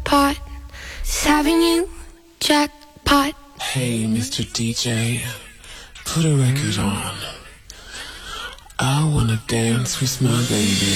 jackpot. It's having you, jackpot. Hey, Mr. DJ, put a record on. I wanna dance with my baby.